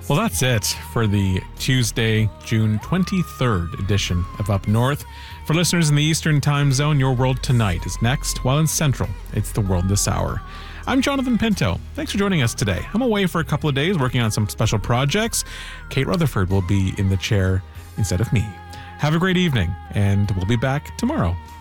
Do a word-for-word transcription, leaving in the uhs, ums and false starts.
Well, that's it for the Tuesday, June twenty-third edition of Up North. For listeners in the Eastern Time Zone, Your World Tonight is next, while in Central, it's The World This Hour. I'm Jonathan Pinto. Thanks for joining us today. I'm away for a couple of days working on some special projects. Kate Rutherford will be in the chair instead of me. Have a great evening, and we'll be back tomorrow.